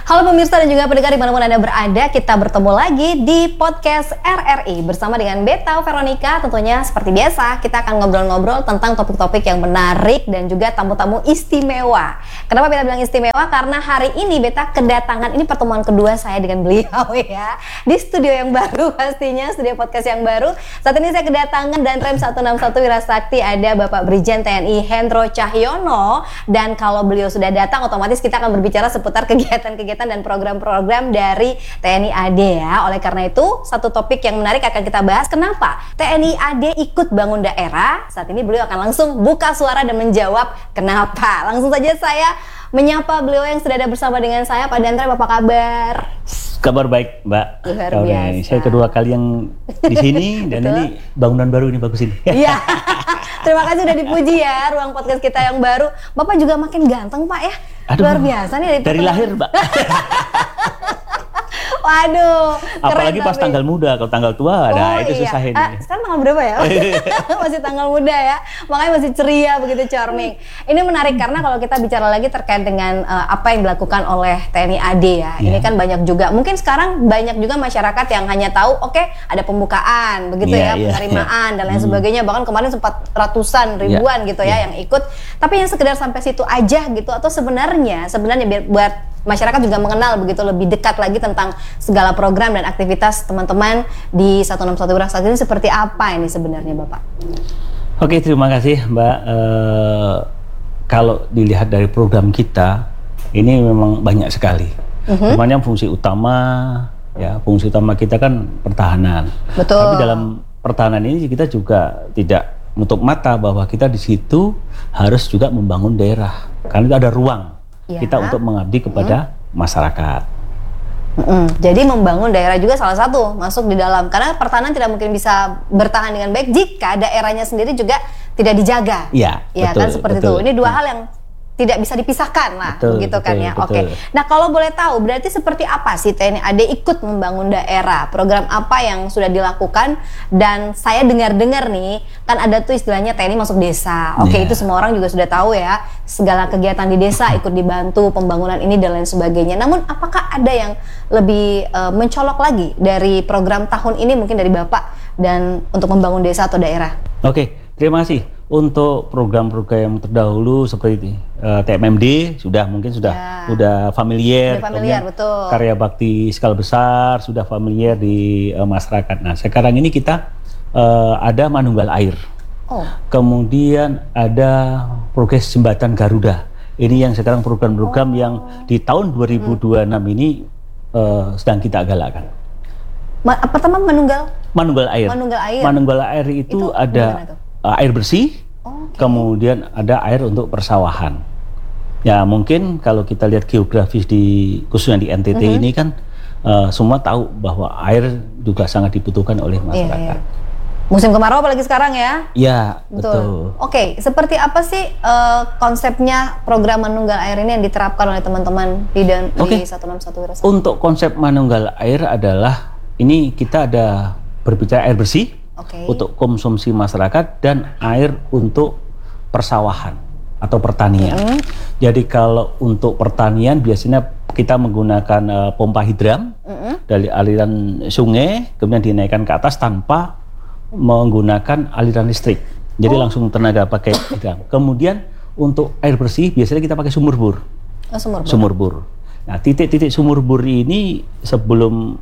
Halo pemirsa dan juga pendengar dimanapun Anda berada, kita bertemu lagi di podcast RRI bersama dengan Beta Veronica. Tentunya seperti biasa kita akan ngobrol-ngobrol tentang topik-topik yang menarik dan juga tamu-tamu istimewa. Kenapa Beta bilang istimewa? Karena hari ini Beta kedatangan, ini pertemuan kedua saya dengan beliau ya, di studio yang baru pastinya, studio podcast yang baru. Saat ini saya kedatangan dan Rem 161 Wirasakti, ada Bapak Brigjen TNI Hendro Cahyono. Dan kalau beliau sudah datang, otomatis kita akan berbicara seputar kegiatan-kegiatan dan program-program dari TNI AD ya. Oleh karena itu, satu topik yang menarik akan kita bahas. Kenapa TNI AD ikut bangun daerah? Saat ini beliau akan langsung buka suara dan menjawab kenapa. Langsung saja saya menyapa beliau yang sudah ada bersama dengan saya. Pak Dantre, apa kabar? Kabar baik, Mbak. Luar biasa. Saya kedua kali yang di sini dan ini bangunan baru ini bagus ini. Iya. Terima kasih udah dipuji ya, ruang podcast kita yang baru. Bapak juga makin ganteng, Pak ya. Aduh, luar biasa nih dari lahir, Mbak. Waduh, apalagi pas tanggal muda, kalau tanggal tua ada itu susah ini. Sekarang tanggal berapa ya? Masih tanggal muda ya, makanya masih ceria, begitu charming. Ini menarik karena kalau kita bicara lagi terkait dengan apa yang dilakukan oleh TNI AD ya. Ini kan banyak juga, mungkin sekarang banyak juga masyarakat yang hanya tahu ada pembukaan begitu penerimaan dan lain sebagainya. Bahkan kemarin sempat ratusan ribuan gitu ya yang ikut. Tapi yang sekedar sampai situ aja gitu, atau sebenarnya biar buat masyarakat juga mengenal begitu lebih dekat lagi tentang segala program dan aktivitas teman-teman di 161 Wirasakti ini seperti apa ini sebenarnya Bapak? Oke, terima kasih Mbak. Kalau dilihat dari program kita, ini memang banyak sekali. Namanya fungsi utama kita kan pertahanan. Betul. Tapi dalam pertahanan ini kita juga tidak menutup mata bahwa kita di situ harus juga membangun daerah. Karena itu ada ruang kita untuk mengabdi kepada masyarakat. Jadi membangun daerah juga salah satu masuk di dalam, karena pertahanan tidak mungkin bisa bertahan dengan baik jika daerahnya sendiri juga tidak dijaga. Iya, betul, kan seperti itu. Ini dua hal yang tidak bisa dipisahkan lah, begitu kan ya. Oke. Nah, kalau boleh tahu, berarti seperti apa sih TNI AD ikut membangun daerah? Program apa yang sudah dilakukan? Dan saya dengar-dengar nih, kan ada tuh istilahnya TNI masuk desa. Oke, itu semua orang juga sudah tahu ya. Segala kegiatan di desa ikut dibantu, pembangunan ini dan lain sebagainya. Namun, apakah ada yang lebih mencolok lagi dari program tahun ini mungkin dari Bapak dan untuk membangun desa atau daerah? Oke, terima kasih. Untuk program-program yang terdahulu seperti TMMD sudah familiar, betul. Karya bakti skala besar sudah familiar di masyarakat. Nah, sekarang ini kita ada Manunggal Air. Kemudian ada progres jembatan Garuda. Ini yang sekarang program-program yang di tahun 2026 ini sedang kita galakkan. Pertama Manunggal Air. Manunggal Air itu ada air bersih, kemudian ada air untuk persawahan. Ya mungkin kalau kita lihat geografis khususnya di NTT ini kan semua tahu bahwa air juga sangat dibutuhkan oleh masyarakat. Musim kemarau apalagi sekarang ya? Iya, betul. Oke, seperti apa sih konsepnya program Manunggal Air ini yang diterapkan oleh teman-teman di 161 Wirasakti? Untuk konsep Manunggal Air adalah ini kita ada berbicara air bersih untuk konsumsi masyarakat dan air untuk persawahan atau pertanian. Jadi kalau untuk pertanian biasanya kita menggunakan pompa hidram dari aliran sungai, kemudian dinaikkan ke atas tanpa menggunakan aliran listrik. Jadi langsung tenaga pakai hidram. Kemudian untuk air bersih biasanya kita pakai sumur bor. Sumur bor. Nah, titik-titik sumur bor ini sebelum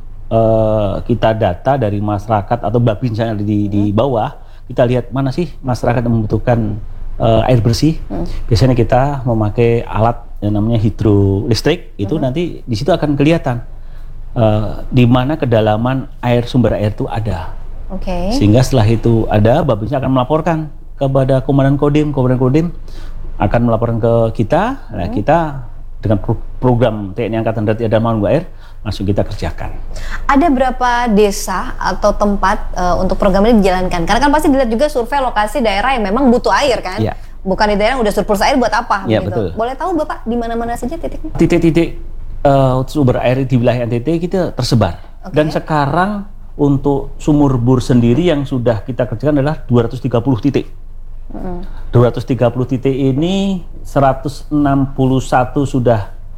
kita data dari masyarakat atau babinsa yang di bawah, kita lihat mana sih masyarakat yang membutuhkan air bersih. Biasanya kita memakai alat yang namanya hidrolistrik. Itu nanti di situ akan kelihatan di mana kedalaman sumber air itu ada. Sehingga setelah itu ada, babinsa akan melaporkan kepada Komandan Kodim akan melaporkan ke kita. Nah, kita dengan program TNI Angkatan Darat dan Manunggal Air langsung kita kerjakan. Ada berapa desa atau tempat untuk program ini dijalankan? Karena kan pasti dilihat juga survei lokasi daerah yang memang butuh air kan? Bukan di daerah yang udah surplus air buat apa? Betul. Boleh tahu Bapak di mana-mana saja titiknya? Titik-titik sumber air di wilayah NTT kita tersebar. Dan sekarang untuk sumur bor sendiri yang sudah kita kerjakan adalah 230 titik. 230 titik ini 161 sudah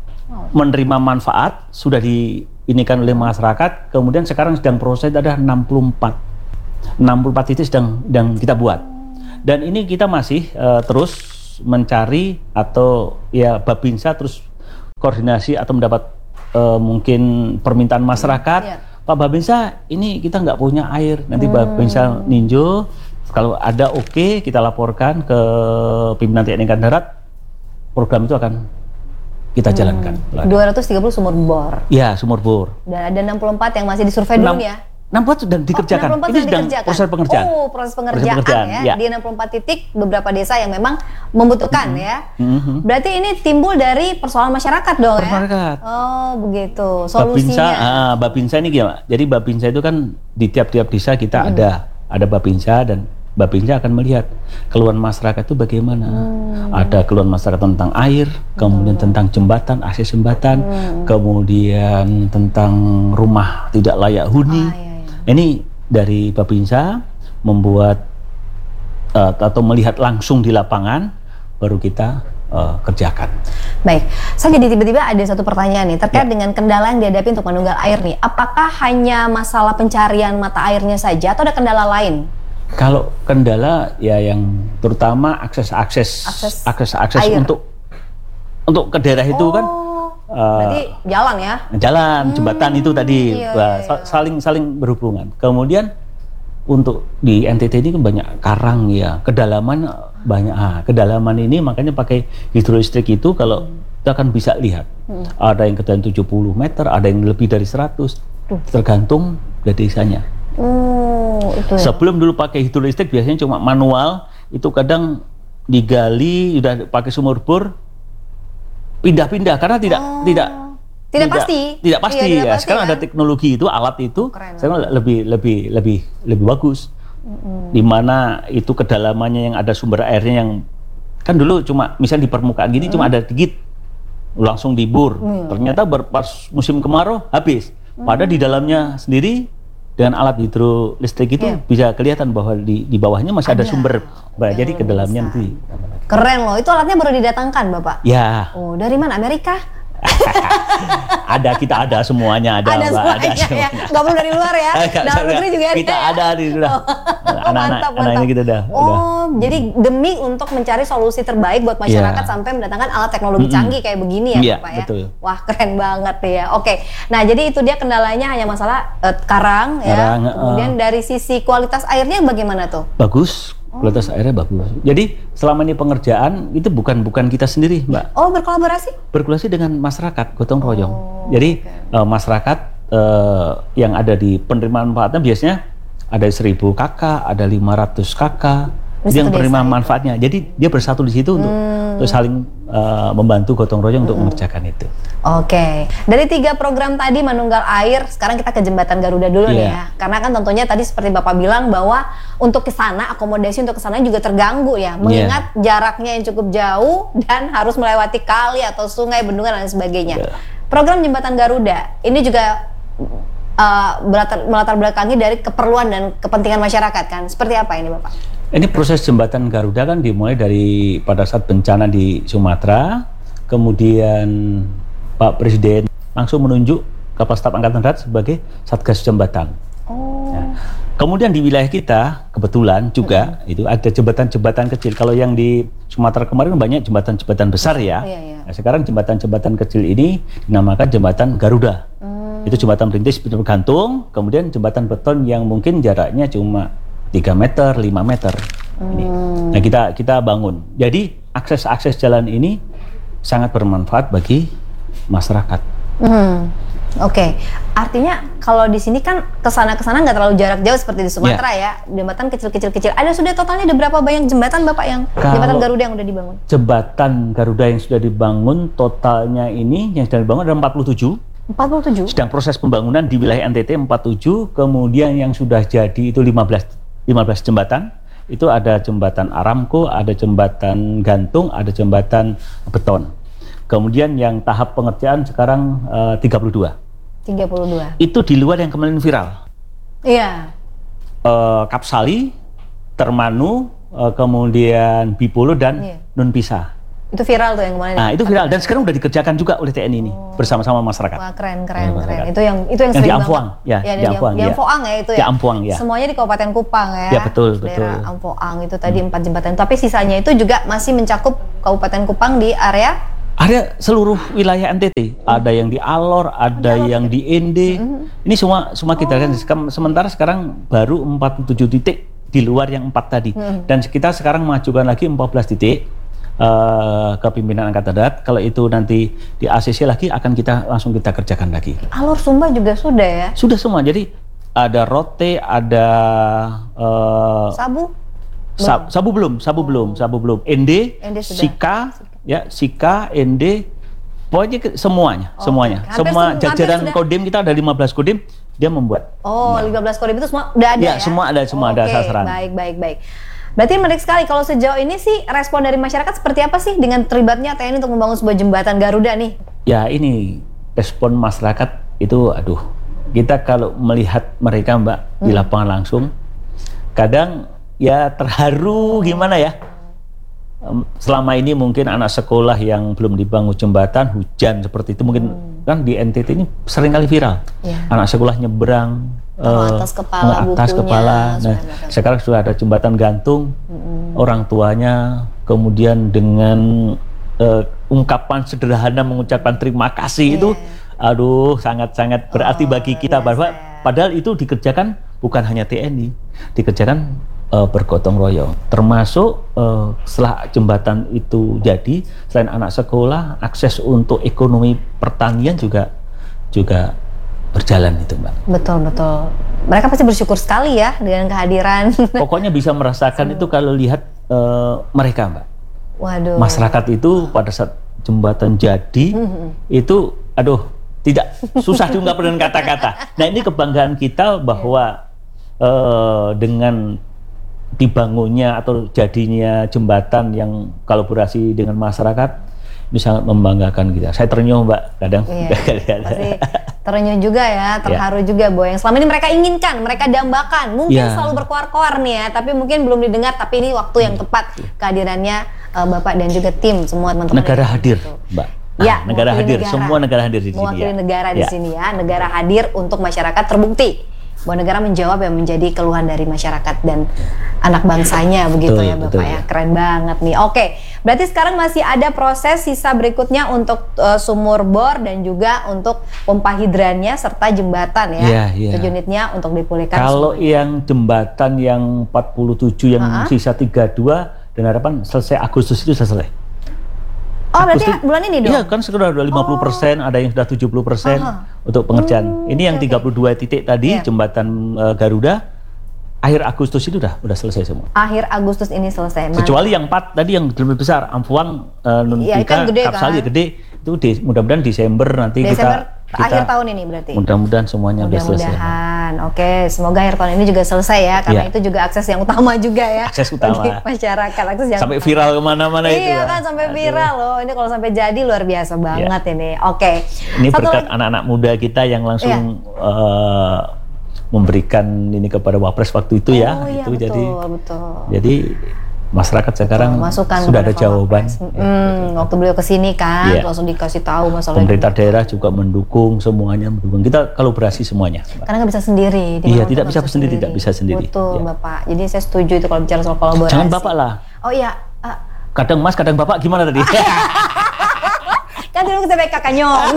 menerima manfaat, sudah diinikan oleh masyarakat, kemudian sekarang sedang proses ada 64 titik sedang kita buat. Dan ini kita masih terus mencari atau ya Babinsa terus koordinasi atau mendapat mungkin permintaan masyarakat. Pak Babinsa, ini kita nggak punya air, nanti Babinsa ninjau, kalau ada oke, kita laporkan ke pimpinan TNI Angkatan Darat, program itu akan kita jalankan. 230 sumur bor. Ya, sumur bor. Dan ada 64 yang masih disurvei dulu ya? 64 sudah dikerjakan. Ini sedang proses pengerjaan. Oh, proses pengerjaan ya. Di 64 titik beberapa desa yang memang membutuhkan ya. Berarti ini timbul dari persoalan masyarakat dong masyarakat. Ya? Oh, begitu. Solusinya. Babinsa ini gimana? Jadi Babinsa itu kan di tiap-tiap desa kita ada Babinsa, dan Babinsa akan melihat keluhan masyarakat itu bagaimana. Ada keluhan masyarakat tentang air, kemudian tentang jembatan, akses jembatan, kemudian tentang rumah tidak layak huni. Ini dari Babinsa membuat atau melihat langsung di lapangan, baru kita kerjakan. Baik, saya jadi tiba-tiba ada satu pertanyaan nih terkait dengan kendala yang dihadapi untuk manunggal air nih. Apakah hanya masalah pencarian mata airnya saja atau ada kendala lain? Kalau kendala ya yang terutama akses untuk ke daerah itu kan. Berarti jalan ya? Jalan, jembatan itu tadi saling berhubungan. Kemudian untuk di NTT ini kan banyak karang ya, kedalaman banyak. Kedalaman ini makanya pakai hidrolistrik itu kalau kita kan bisa lihat. Ada yang kedalaman 70 meter, ada yang lebih dari 100. Tergantung dari desanya. Itu ya. Sebelum dulu pakai hidrolistrik biasanya cuma manual, itu kadang digali udah pakai sumur bor, pindah-pindah karena tidak pasti. Tidak pasti ya. Sekarang kan? Ada teknologi itu, alat itu sekarang lebih bagus. Di mana itu kedalamannya yang ada sumber airnya yang kan dulu cuma misalnya di permukaan gini cuma ada dikit, langsung dibur. Ternyata pas musim kemarau habis. Padahal di dalamnya sendiri dengan alat hidrolistrik itu bisa kelihatan bahwa di bawahnya masih ada sumber. Jadi ke dalamnya nanti. Keren loh, itu alatnya baru didatangkan Bapak? Ya. Oh, dari mana? Amerika? Kita ada semuanya, ada semuanya. Ya. Gak perlu dari luar ya? Dalam negeri juga ada. Kita ada di sudah. Anak-anak ini kita udah. Jadi demi untuk mencari solusi terbaik buat masyarakat sampai mendatangkan alat teknologi canggih kayak begini ya Bapak ya? Betul. Wah keren banget ya. Oke, nah jadi itu dia kendalanya hanya masalah karang ya. Kemudian dari sisi kualitas airnya bagaimana tuh? Bagus. Kualitas airnya bagus. Jadi selama ini pengerjaan itu bukan kita sendiri, Mbak. Oh, berkolaborasi? Berkolaborasi dengan masyarakat, gotong royong. Jadi masyarakat yang ada di penerimaan manfaatnya biasanya ada 1000 KK, ada 500 KK yang penerima manfaatnya. Jadi dia bersatu di situ untuk saling membantu gotong royong untuk mengerjakan itu. Oke, dari 3 program tadi manunggal air, sekarang kita ke jembatan Garuda dulu nih ya. Karena kan tentunya tadi seperti Bapak bilang bahwa untuk ke sana, akomodasi untuk ke sana juga terganggu ya. Mengingat jaraknya yang cukup jauh dan harus melewati kali atau sungai, bendungan dan sebagainya. Program jembatan Garuda ini juga melatar belakangi dari keperluan dan kepentingan masyarakat kan. Seperti apa ini Bapak? Ini proses jembatan Garuda kan dimulai dari pada saat bencana di Sumatera, kemudian Pak Presiden langsung menunjuk Kepala Staf Angkatan Darat sebagai Satgas Jembatan. Nah, kemudian di wilayah kita kebetulan juga itu ada jembatan-jembatan kecil. Kalau yang di Sumatera kemarin banyak jembatan-jembatan besar ya. Nah, sekarang jembatan-jembatan kecil ini dinamakan jembatan Garuda. Itu jembatan perintis bergantung, kemudian jembatan beton yang mungkin jaraknya cuma 3 meter, 5 meter. Ini. Nah, kita bangun. Jadi akses jalan ini sangat bermanfaat bagi masyarakat. Oke, artinya kalau di sini kan kesana nggak terlalu jarak jauh seperti di Sumatera ya. Jembatan kecil. Ada sudah totalnya ada berapa banyak jembatan Bapak yang jembatan Garuda yang udah dibangun? Jembatan Garuda yang sudah dibangun totalnya ini yang sudah dibangun ada 47. 47? Sedang proses pembangunan di wilayah NTT 47, kemudian yang sudah jadi itu 15 jembatan. Itu ada jembatan Aramco, ada jembatan gantung, ada jembatan beton. Kemudian yang tahap pengerjaan sekarang 32. Itu di luar yang kemarin viral. Iya. Kapsali, Termanu, kemudian Bipolo dan Nunpisa. Itu viral tuh yang kemarin. Nah, itu viral dan sekarang udah dikerjakan juga oleh TNI ini bersama-sama masyarakat. Wah, keren. Itu yang sering di Ampoang, ya, di Ampoang ya itu ya. Di Ampoang ya. Semuanya di Kabupaten Kupang ya. Ya, betul. Daerah Ampoang itu tadi 4 jembatan. Tapi sisanya itu juga masih mencakup Kabupaten Kupang di area seluruh wilayah NTT. Ada yang di Alor, ada yang di Ende. Ini semua kita kan. Sementara sekarang baru 47 titik di luar yang 4 tadi. Dan kita sekarang mengajukan lagi 14 titik ke pimpinan Angkatan Darat. Kalau itu nanti di ACC lagi akan langsung kita kerjakan lagi. Alor Sumba juga sudah ya? Sudah semua. Jadi ada Rote, ada Sabu belum. Ende Sika, ya Sika, Ende, pokoknya semuanya. Semua jajaran Kodim kita ada 15 Kodim dia membuat. 15 Kodim itu semua udah ada ya? Semua ada sasaran. Baik. Berarti menarik sekali. Kalau sejauh ini sih respon dari masyarakat seperti apa sih dengan terlibatnya TNI untuk membangun sebuah jembatan Garuda nih? Ya ini respon masyarakat itu kita kalau melihat mereka Mbak di lapangan langsung kadang ya terharu gimana ya. Selama ini mungkin anak sekolah yang belum dibangun jembatan hujan seperti itu mungkin kan di NTT ini sering kali viral. Anak sekolah nyebrang atas kepala. Nah, sekarang sudah ada jembatan gantung. Orang tuanya kemudian dengan ungkapan sederhana mengucapkan terima kasih itu sangat-sangat berarti bagi kita bahwa padahal itu dikerjakan bukan hanya TNI, dikerjakan bergotong royong. Termasuk setelah jembatan itu jadi, selain anak sekolah, akses untuk ekonomi pertanian juga berjalan itu Mbak. Betul. Mereka pasti bersyukur sekali ya dengan kehadiran. Pokoknya bisa merasakan itu kalau lihat mereka Mbak. Waduh. Masyarakat itu pada saat jembatan jadi itu tidak susah diungkapkan dengan kata-kata. Nah ini kebanggaan kita bahwa dengan dibangunnya atau jadinya jembatan yang kolaborasi dengan masyarakat ini sangat membanggakan kita. Saya terenyuh Mbak kadang. Pasti terenyuh juga ya, terharu juga bahwa yang selama ini mereka inginkan, mereka dambakan. Mungkin selalu berkoar-koar nih ya, tapi mungkin belum didengar. Tapi ini waktu yang tepat kehadirannya Bapak dan juga tim semua teman-teman. Negara hadir, Mbak. Negara hadir, semua negara hadir di sini. Mewakili negara di sini ya, negara hadir untuk masyarakat terbukti bahwa negara menjawab yang menjadi keluhan dari masyarakat dan anak bangsanya begitu ya Bapak ya. Keren banget nih. Oke, berarti sekarang masih ada proses sisa berikutnya untuk sumur bor dan juga untuk pompa hidrannya serta jembatan ya. Unitnya untuk dipulihkan. Kalau yang jembatan yang 47 yang sisa 32 dan harapan selesai Agustus itu selesai. Berarti bulan ini dong? Iya kan sudah 50%, ada yang sudah 70% untuk pengerjaan. Ini yang 32 titik tadi jembatan Garuda, akhir Agustus itu udah selesai semua. Akhir Agustus ini selesai. Kecuali yang 4 tadi yang lebih besar, Ampuang, Nuntika, Kapsali gede itu mudah-mudahan Desember nanti kita akhir tahun ini berarti. Mudah-mudahan semuanya sudah selesai. Oke, semoga akhir tahun ini juga selesai ya, karena itu juga akses yang utama juga ya. Akses utama. Bagi masyarakat, akses yang sampai viral kemana-mana itu. Iya kan, sampai viral loh. Ini kalau sampai jadi luar biasa banget ini. Oke. Ini berkat anak-anak muda kita yang langsung memberikan ini kepada Wapres waktu itu ya. Itu betul. Jadi masyarakat sekarang sudah ada jawaban. Waktu beliau kesini kan langsung dikasih tahu masalah. Pemerintah daerah juga mendukung, semuanya mendukung. Kita kolaborasi semuanya. Karena nggak bisa sendiri. Iya, tidak bisa sendiri. Betul Bapak. Jadi saya setuju itu kalau bicara soal kolaborasi. Jangan Bapak lah. Oh iya. Kadang Mas, kadang Bapak gimana tadi? Kan dulu kita pakai Kakak Nyong.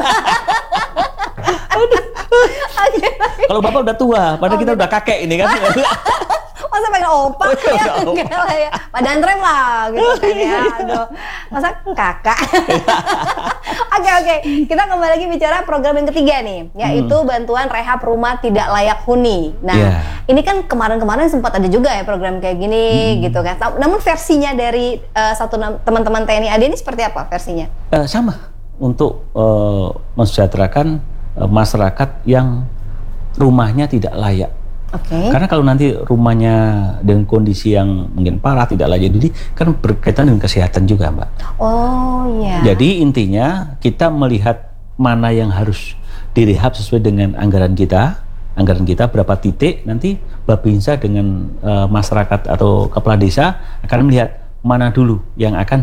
Kalau Bapak udah tua, padahal kita udah kakek ini kan. Masa pengen opa ya, enggak lah ya, Pak Danrem lah gitu kan ya. Aduh, masa kakak. Oke, kita kembali lagi bicara program yang ketiga nih, yaitu bantuan rehab rumah tidak layak huni. Nah, ini kan kemarin-kemarin sempat ada juga ya program kayak gini gitu kan. Namun versinya dari teman-teman TNI AD ini seperti apa versinya? Sama, untuk mensejahterakan masyarakat yang rumahnya tidak layak. Karena kalau nanti rumahnya dengan kondisi yang mungkin parah, tidak layak diri, kan berkaitan dengan kesehatan juga, Mbak. Jadi intinya kita melihat mana yang harus direhab sesuai dengan anggaran kita berapa titik, nanti Babinsa dengan masyarakat atau kepala desa akan melihat mana dulu yang akan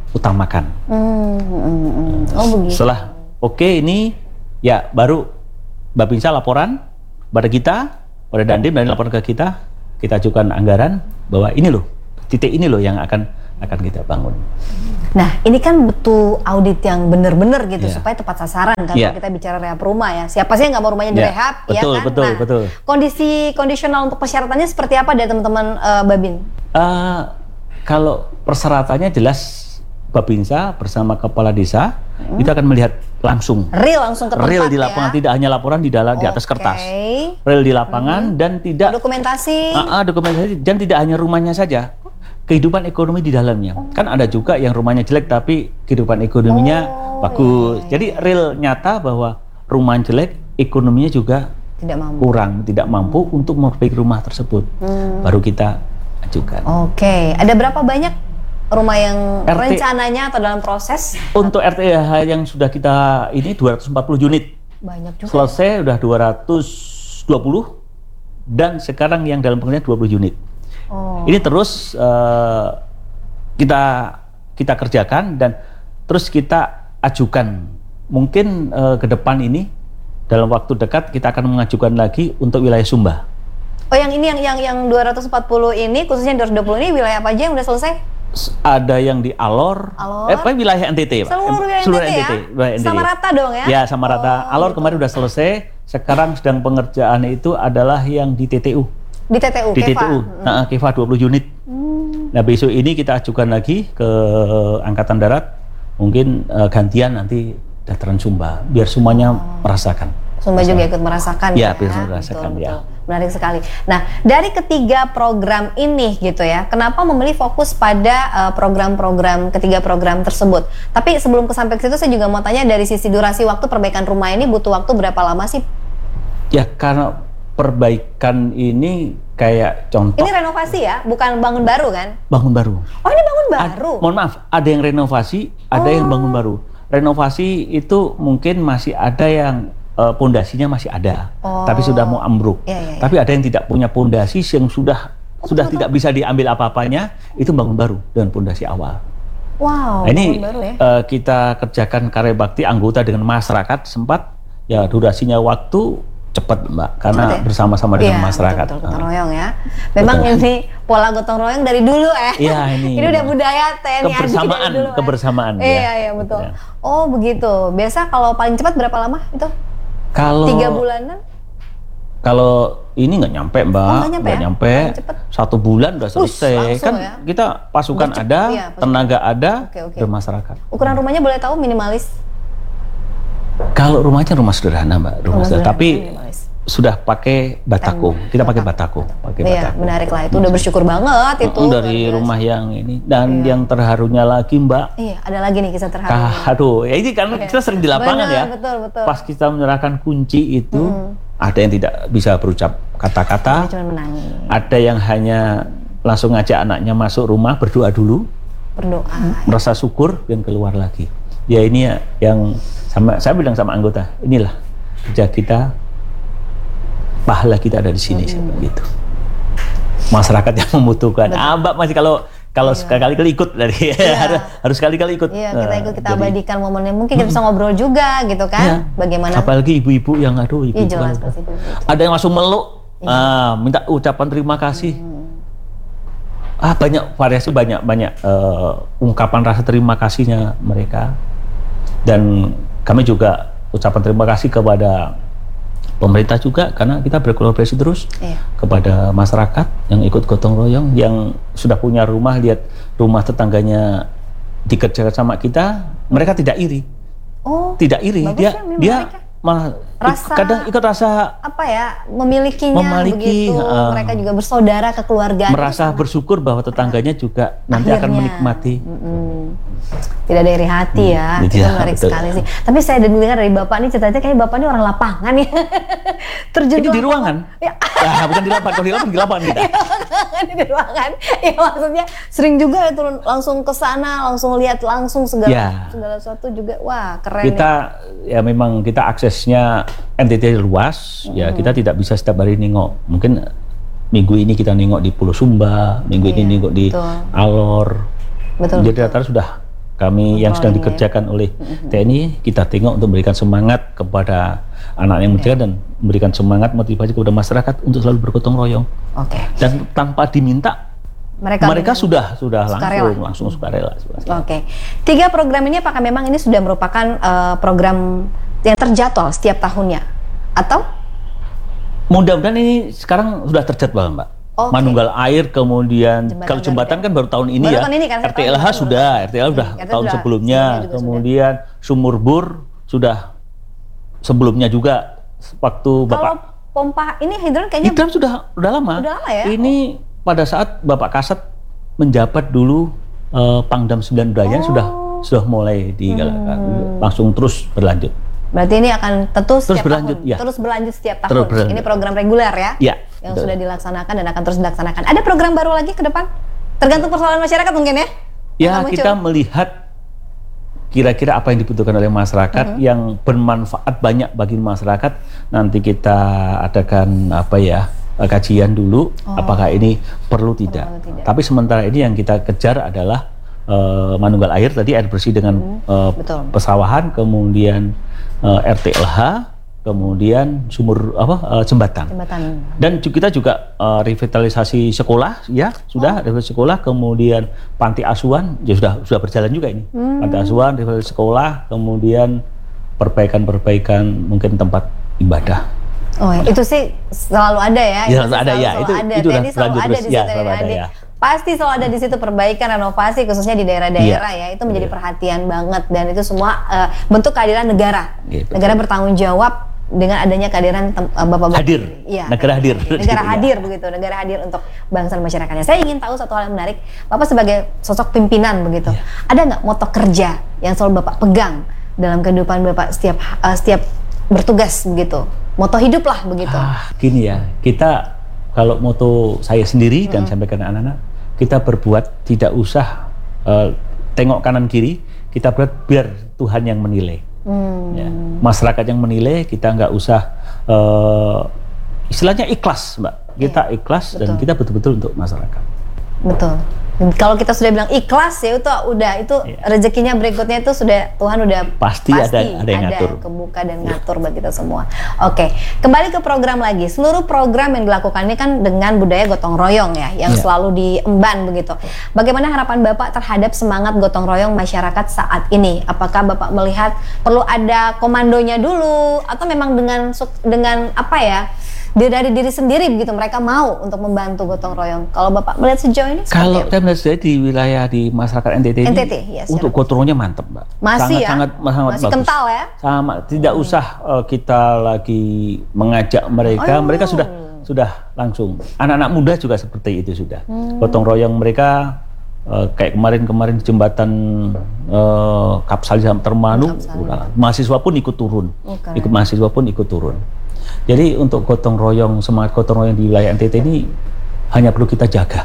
utamakan. Oh begitu. Setelah ini ya baru Bapinsa laporan pada kita, pada Dandim, dan laporan ke kita ajukan anggaran bahwa ini loh, titik ini loh yang akan kita bangun. Nah, ini kan butuh audit yang benar-benar gitu supaya tepat sasaran kan kalau kita bicara rehab rumah ya. Siapa sih yang nggak mau rumahnya direhab, ya kan? Betul. Kondisi kondisional untuk persyaratannya seperti apa dari teman-teman Babin? Kalau persyaratannya jelas Bapinsa bersama kepala desa itu akan melihat langsung langsung ke tempat, real di lapangan, tidak hanya laporan di atas kertas. Real di lapangan dan tidak dokumentasi dan tidak hanya rumahnya saja, kehidupan ekonomi di dalamnya. Kan ada juga yang rumahnya jelek tapi kehidupan ekonominya bagus. Jadi real nyata bahwa rumah jelek, ekonominya juga tidak mampu untuk memperbaiki rumah tersebut. Baru kita ajukan. Ada berapa banyak rumah yang rencananya atau dalam proses? Untuk RTH yang sudah kita ini 240 unit. Banyak juga. Selesai udah 220 dan sekarang yang dalam pengerjaan 20 unit. Ini terus kita kerjakan dan terus kita ajukan. Mungkin ke depan ini dalam waktu dekat kita akan mengajukan lagi untuk wilayah Sumba. Yang ini yang 240 ini khususnya 220 ini wilayah apa aja yang udah selesai? Ada yang di Alor. Wilayah NTT, Pak. Seluruh NTT ya? Sama rata dong ya? Ya, sama rata. Alor kemarin udah selesai. Sekarang sedang pengerjaan itu adalah yang di TTU. Di TTU, Keva 20 unit. Nah, besok ini kita ajukan lagi ke Angkatan Darat. Mungkin gantian nanti dataran Sumba, biar semuanya merasakan. Sumba juga ikut merasakan ya? Biar merasakan, betul. Menarik sekali. Nah, dari ketiga program ini gitu ya, kenapa memilih fokus pada ketiga program tersebut? Tapi sebelum sampai ke situ, saya juga mau tanya dari sisi durasi waktu perbaikan rumah ini butuh waktu berapa lama sih? Ya, karena perbaikan ini kayak contoh. Ini renovasi ya, bukan bangun baru kan? Bangun baru. Oh, ini bangun baru? Mohon maaf, ada yang renovasi, ada yang bangun baru. Renovasi itu mungkin masih ada yang pondasinya masih ada, tapi sudah mau ambruk. Tapi ada yang tidak punya pondasi, yang sudah tidak bisa diambil apa-apanya, itu bangun baru dengan pondasi awal. Wow. Nah, ini baru ya? Kita kerjakan karya bakti anggota dengan masyarakat, sempat ya durasinya waktu cepat, Mbak, karena bersama-sama dengan masyarakat. Betul, gotong royong ya. Memang ini pola gotong royong dari dulu Iya, ini udah budaya TNI kebersamaan. Iya, betul. Oh, begitu. Biasa kalau paling cepat berapa lama itu? Kalau 3 bulanan? Kalau ini nggak nyampe, Mbak, nggak nyampe. 1 bulan udah selesai. Kan kita pasukan ada, tenaga ada, bermasyarakat. Ukuran rumahnya boleh tahu minimalis? Kalau rumahnya rumah sederhana, Mbak, rumah sederhana, tapi sudah pakai batako. Kita pakai batako. Iya, menarik lah. Itu udah bersyukur banget itu. Dari rumah yang ini dan yang terharunya lagi, Mbak. Iya, ada lagi nih kisah terharu. Aduh, ya ini karena kita sering di lapangan ya. Betul. Pas kita menyerahkan kunci itu, ada yang tidak bisa berucap kata-kata. Cuma menangis. Ada yang hanya langsung ngajak anaknya masuk rumah, berdoa dulu. Merasa syukur dan keluar lagi. Ya ini ya yang saya bilang sama anggota, inilah kerja kita, pahala kita ada di sini, gitu. Masyarakat yang membutuhkan. Mbak masih kalau sekali-kali ikut dari harus sekali-kali ikut. Iya, kita abadikan momennya. Mungkin kita bisa ngobrol juga gitu kan. Bagaimana? Apalagi ibu-ibu yang ibu-ibu. Jelas, ada yang langsung meluk, minta ucapan terima kasih. Banyak variasi, banyak ungkapan rasa terima kasihnya mereka. Dan kami juga ucapan terima kasih kepada pemerintah juga, karena kita berkolaborasi terus kepada masyarakat yang ikut gotong royong, yang sudah punya rumah, lihat rumah tetangganya dikerjakan sama kita, mereka tidak iri. Tidak iri, dia malah kadang ikut rasa memilikinya begitu. Mereka juga bersaudara, kekeluargaan, merasa bersyukur bahwa tetangganya juga nanti akan menikmati. Tidak ada iri hati ya. Itu menarik sekali sih. Tapi saya dengar dari Bapak nih, ceritanya kayak Bapak ini orang lapangan ya. Terjun di ruangan. Bukan di lapangan. Kalau di lapangan kita. Di ruangan. Ya maksudnya sering juga ya turun langsung ke sana, langsung lihat langsung segala sesuatu juga. Wah, keren. Kita ya memang kita aksesnya NTT luas, ya kita tidak bisa setiap hari nengok. Mungkin minggu ini kita nengok di Pulau Sumba, minggu ini nengok di Alor. Jadi rata-rata sudah kami yang sedang dikerjakan oleh TNI, kita tengok untuk memberikan semangat kepada anak yang muda dan memberikan semangat motivasi kepada masyarakat untuk selalu bergotong royong. Dan tanpa diminta mereka sudah langsung sukarela. Oke. 3 program ini apakah memang ini sudah merupakan program yang terjadwal setiap tahunnya atau mudah-mudahan ini sekarang sudah terjadwal, Mbak. Manunggal Air, kemudian kalau jembatan kan baru tahun ini ya. Kan, RTLH sudah tahun sebelumnya, kemudian Sumur Bor sudah sebelumnya juga waktu Bapak. Kalau pompa ini hidran kayaknya sudah lama. Udah lama ya. Ini pada saat Bapak Kasat menjabat dulu Pangdam 9 Brayan sudah mulai digalakkan, langsung terus berlanjut. Berarti ini akan terus berlanjut, tahun, terus berlanjut setiap tahun. Ini program reguler ya, yang sudah dilaksanakan dan akan terus dilaksanakan. Ada program baru lagi ke depan? Tergantung persoalan masyarakat mungkin ya? Ya, kita melihat kira-kira apa yang dibutuhkan oleh masyarakat yang bermanfaat banyak bagi masyarakat. Nanti kita adakan kajian dulu, apakah ini perlu tidak. Tapi sementara ini yang kita kejar adalah Manunggal Air tadi, air bersih dengan pesawahan, kemudian RTLH, kemudian jembatan. Dan kita juga revitalisasi sekolah, revitalisasi sekolah, kemudian panti asuhan sudah berjalan juga ini. Panti asuhan, revitalisasi sekolah, kemudian perbaikan mungkin tempat ibadah. Itu sih selalu ada ya. Selalu ada. Itu selalu ada di situ. Pasti selalu ada di situ perbaikan, renovasi khususnya di daerah-daerah ya. Itu menjadi perhatian banget dan itu semua bentuk kehadiran negara. Negara bertanggung jawab dengan adanya kehadiran Bapak hadir. Negara hadir begitu. Negara hadir untuk bangsa dan masyarakatnya. Saya ingin tahu satu hal yang menarik. Bapak sebagai sosok pimpinan begitu. Ada nggak moto kerja yang selalu Bapak pegang dalam kehidupan Bapak setiap bertugas begitu? Moto hidup lah begitu. Gini ya, kita kalau moto saya sendiri dan sampaikan anak-anak, kita berbuat tidak usah tengok kanan kiri, kita buat biar Tuhan yang menilai. Masyarakat yang menilai, kita nggak usah istilahnya ikhlas, Mbak. Kita ikhlas dan kita betul-betul untuk masyarakat. Betul. Kalau kita sudah bilang ikhlas ya itu rezekinya berikutnya itu sudah Tuhan udah pasti ada yang ngatur, kebuka dan ngatur buat kita semua. Oke, kembali ke program lagi. Seluruh program yang dilakukan ini kan dengan budaya gotong royong ya, yang selalu diemban begitu. Bagaimana harapan Bapak terhadap semangat gotong royong masyarakat saat ini? Apakah Bapak melihat perlu ada komandonya dulu atau memang dengan apa ya? Dari diri sendiri begitu mereka mau untuk membantu gotong royong. Kalau Bapak melihat sejauh ini kalau saya melihat sejauh di wilayah di masyarakat NTT ini untuk gotong royongnya mantap, Mbak. Sangat bagus. Kental ya. Tidak usah kita lagi mengajak mereka sudah langsung. Anak-anak muda juga seperti itu sudah. Gotong royong mereka kayak kemarin di jembatan Kapsal sampai Termanu, mahasiswa pun ikut turun. Mahasiswa pun ikut turun. Jadi untuk semangat gotong royong di wilayah NTT ini hanya perlu kita jaga.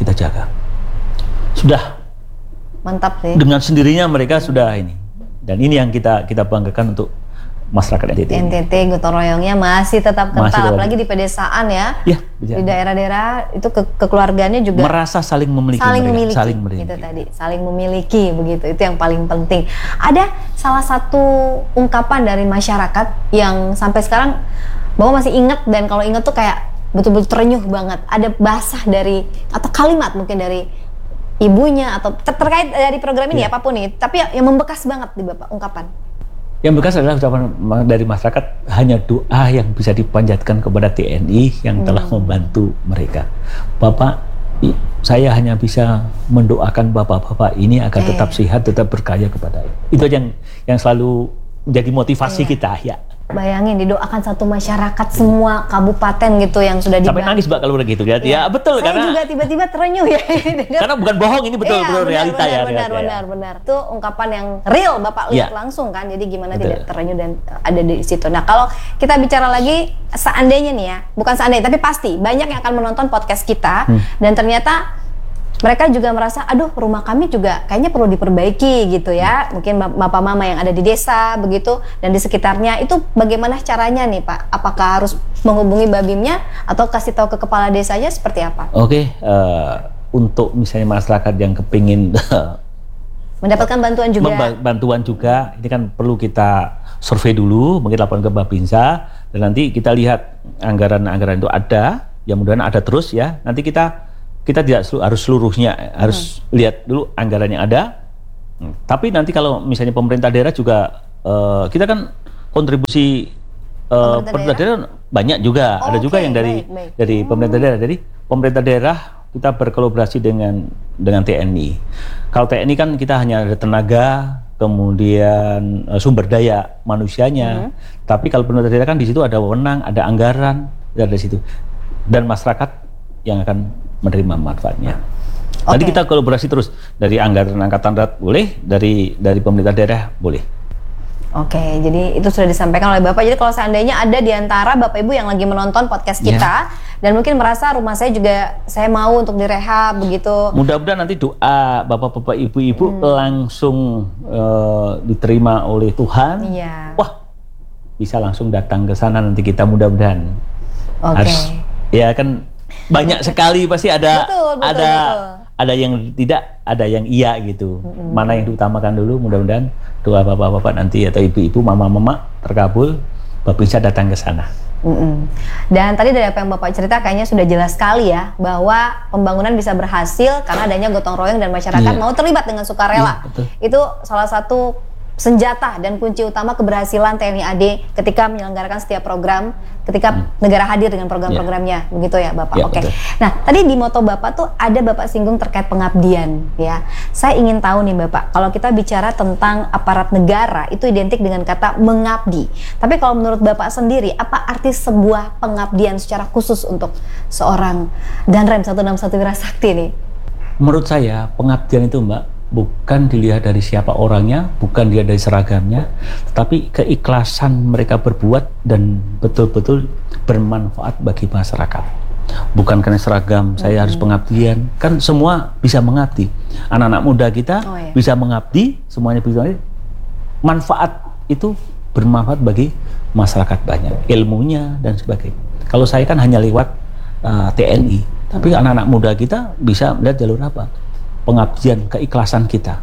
Sudah mantap sih. Dengan sendirinya mereka sudah ini. Dan ini yang kita banggakan untuk masyarakat NTT. NTT gotong royongnya masih tetap kental, apalagi di pedesaan ya. Di daerah-daerah itu kekeluargaannya juga merasa saling memiliki. Itu tadi, saling memiliki begitu. Itu yang paling penting. Ada salah satu ungkapan dari masyarakat yang sampai sekarang Bapak masih ingat, dan kalau ingat tuh kayak betul-betul terenyuh banget. Ada bahasa dari atau kalimat mungkin dari ibunya atau terkait dari program ini apapun nih, tapi yang membekas banget di Bapak ungkapan. Yang bekas adalah ucapan dari masyarakat, hanya doa yang bisa dipanjatkan kepada TNI yang telah membantu mereka. Bapak, saya hanya bisa mendoakan bapak-bapak ini agar tetap sehat, tetap berkarya kepada itu yang selalu menjadi motivasi kita ya. Bayangin didoakan satu masyarakat semua kabupaten gitu yang sudah dibantu. Sampai nangis Mbak kalau begitu ya. Ya betul, saya juga tiba-tiba terenyuh ya. Karena bukan bohong, ini betul realita ya. Benar. Itu ungkapan yang real Bapak lihat langsung kan. Jadi gimana tidak terenyuh dan ada di situ. Nah, kalau kita bicara lagi seandainya nih ya, bukan seandainya tapi pasti banyak yang akan menonton podcast kita dan ternyata mereka juga merasa, aduh rumah kami juga kayaknya perlu diperbaiki gitu ya. Mungkin bapak mama yang ada di desa begitu dan di sekitarnya, itu bagaimana caranya nih Pak? Apakah harus menghubungi babimnya atau kasih tahu ke kepala desanya seperti apa? Oke, untuk misalnya masyarakat yang kepingin Mendapatkan bantuan juga. Bantuan juga. Ini kan perlu kita survei dulu, mungkin laporan ke Babinsa, dan nanti kita lihat anggaran-anggaran itu ada, ya mudah-mudahan ada terus ya. Nanti kita tidak harus seluruhnya, harus lihat dulu anggaran yang ada. Tapi nanti kalau misalnya pemerintah daerah juga, kita kan kontribusi pemerintah daerah banyak juga, ada juga yang dari pemerintah daerah. Jadi pemerintah daerah kita berkolaborasi dengan TNI. Kalau TNI kan kita hanya ada tenaga, kemudian sumber daya manusianya. Tapi kalau pemerintah daerah kan di situ ada wewenang, ada anggaran, ada situ, dan masyarakat yang akan menerima manfaatnya. Nanti kita kolaborasi terus, dari anggaran angkatan darat boleh, dari pemerintah daerah boleh. Oke, jadi itu sudah disampaikan oleh Bapak. Jadi kalau seandainya ada di antara Bapak Ibu yang lagi menonton podcast kita dan mungkin merasa rumah saya juga saya mau untuk direhab begitu. Mudah-mudahan nanti doa Bapak-bapak Ibu-ibu langsung diterima oleh Tuhan. Wah, bisa langsung datang ke sana nanti kita mudah-mudahan. Harus, ya kan banyak sekali pasti ada ada yang tidak, ada yang iya gitu. Mana yang diutamakan dulu, mudah-mudahan doa bapak-bapak nanti atau ibu-ibu, mama-mama terkabul, Bapak bisa datang ke sana. Dan tadi dari apa yang Bapak cerita kayaknya sudah jelas sekali ya, bahwa pembangunan bisa berhasil karena adanya gotong royong dan masyarakat mau terlibat dengan sukarela. Itu salah satu senjata dan kunci utama keberhasilan TNI AD ketika menyelenggarakan setiap program, ketika negara hadir dengan program-programnya, begitu ya Bapak. Nah, tadi di moto Bapak tuh ada Bapak singgung terkait pengabdian ya. Saya ingin tahu nih Bapak, kalau kita bicara tentang aparat negara itu identik dengan kata mengabdi. Tapi kalau menurut Bapak sendiri, apa arti sebuah pengabdian secara khusus untuk seorang Danrem 161 Wirasakti nih? Menurut saya pengabdian itu Mbak, bukan dilihat dari siapa orangnya, bukan dilihat dari seragamnya, tetapi keikhlasan mereka berbuat dan betul-betul bermanfaat bagi masyarakat. Bukan karena seragam, saya harus pengabdian. Kan semua bisa mengabdi. Anak-anak muda kita bisa mengabdi, semuanya bisa mengabdi. Manfaat itu bermanfaat bagi masyarakat banyak, ilmunya dan sebagainya. Kalau saya kan hanya lewat TNI, tapi anak-anak muda kita bisa melihat jalur apa? Pengabdian, keikhlasan kita.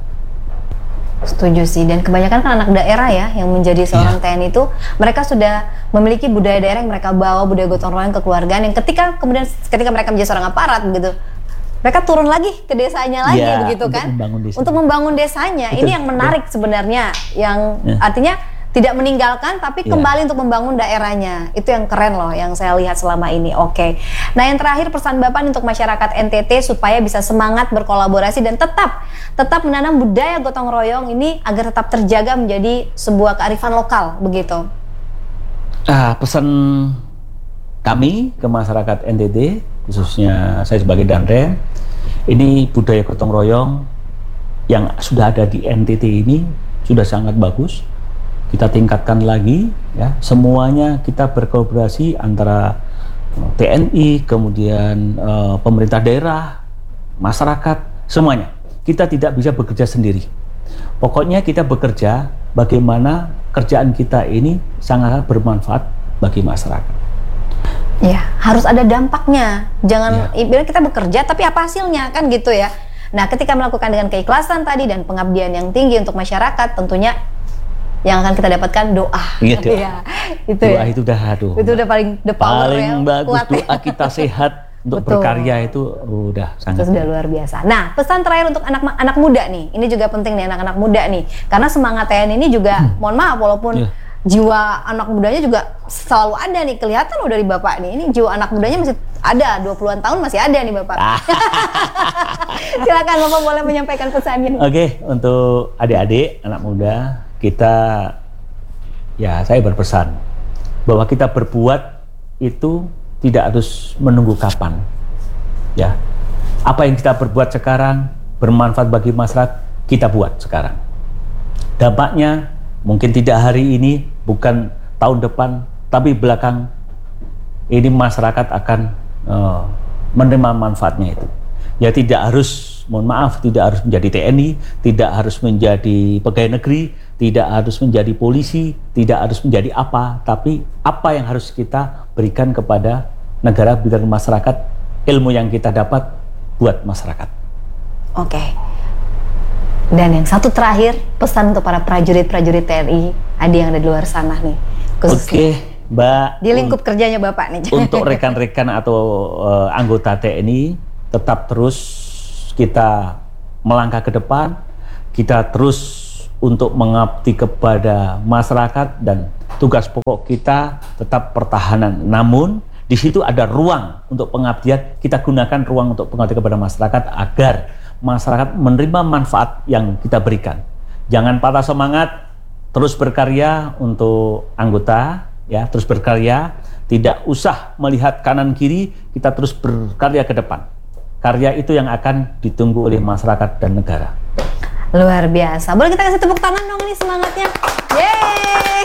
Setuju sih, dan kebanyakan kan anak daerah ya yang menjadi seorang TNI itu, mereka sudah memiliki budaya daerah yang mereka bawa, budaya gotong royong kekeluargaan yang ketika mereka menjadi seorang aparat begitu, mereka turun lagi ke desanya lagi begitu kan, untuk membangun desanya. Ini yang menarik sebenarnya, yang artinya tidak meninggalkan tapi kembali untuk membangun daerahnya. Itu yang keren loh yang saya lihat selama ini. Nah, yang terakhir pesan Bapak untuk masyarakat NTT supaya bisa semangat berkolaborasi dan tetap menanam budaya gotong royong ini agar tetap terjaga menjadi sebuah kearifan lokal begitu. Pesan kami ke masyarakat NTT, khususnya saya sebagai Danrem, ini budaya gotong royong yang sudah ada di NTT ini sudah sangat bagus. Kita tingkatkan lagi ya, semuanya kita berkolaborasi antara TNI, kemudian pemerintah daerah, masyarakat, semuanya. Kita tidak bisa bekerja sendiri. Pokoknya kita bekerja bagaimana kerjaan kita ini sangat bermanfaat bagi masyarakat. Ya, harus ada dampaknya. Jangan ibarat kita bekerja tapi apa hasilnya kan gitu ya. Nah, ketika melakukan dengan keikhlasan tadi dan pengabdian yang tinggi untuk masyarakat, tentunya yang akan kita dapatkan doa. Itu doa itu udah itu udah paling paling bagus kuat. Doa kita sehat untuk berkarya itu udah sangat. Itu sudah luar biasa. Nah, pesan terakhir untuk anak-anak muda nih. Ini juga penting nih anak-anak muda nih. Karena semangat TNI ini juga mohon maaf walaupun jiwa anak mudanya juga selalu ada nih, kelihatan loh dari Bapak nih. Ini jiwa anak mudanya masih ada, 20-an tahun masih ada nih Bapak. Silakan Bapak boleh menyampaikan pesan ini. Untuk adik-adik, anak muda, kita, ya saya berpesan bahwa kita berbuat itu tidak harus menunggu kapan. Ya, apa yang kita berbuat sekarang bermanfaat bagi masyarakat, kita buat sekarang. Dampaknya mungkin tidak hari ini, bukan tahun depan, tapi belakang ini masyarakat akan menerima manfaatnya itu. Ya tidak harus, mohon maaf, tidak harus menjadi TNI, tidak harus menjadi pegawai negeri, tidak harus menjadi polisi, tidak harus menjadi apa, tapi apa yang harus kita berikan kepada negara, bidang masyarakat, ilmu yang kita dapat buat masyarakat. Dan yang satu terakhir, pesan untuk para prajurit-prajurit TNI Adi yang ada di luar sana nih. Oke, Mbak. Di lingkup kerjanya Bapak nih. Untuk rekan-rekan atau anggota TNI, tetap terus kita melangkah ke depan, kita terus untuk mengabdi kepada masyarakat dan tugas pokok kita tetap pertahanan. Namun di situ ada ruang untuk pengabdian, kita gunakan ruang untuk pengabdian kepada masyarakat agar masyarakat menerima manfaat yang kita berikan. Jangan patah semangat, terus berkarya untuk anggota, ya, terus berkarya, tidak usah melihat kanan kiri, kita terus berkarya ke depan. Karya itu yang akan ditunggu oleh masyarakat dan negara. Luar biasa. Boleh kita kasih tepuk tangan dong nih semangatnya. Yeay.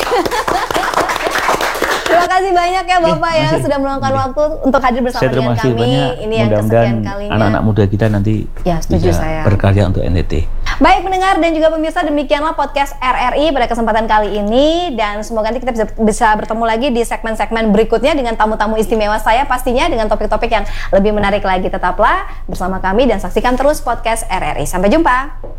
Terima kasih banyak ya Bapak ya sudah meluangkan waktu untuk hadir bersama dengan kami. Banyak. Ini yang kesekian kalinya. Anak-anak muda kita nanti setuju bisa saya. berkarya untuk NTT. Baik pendengar dan juga pemirsa, demikianlah podcast RRI pada kesempatan kali ini, dan semoga nanti kita bisa bertemu lagi di segmen-segmen berikutnya dengan tamu-tamu istimewa saya pastinya dengan topik-topik yang lebih menarik lagi. Tetaplah bersama kami dan saksikan terus podcast RRI. Sampai jumpa.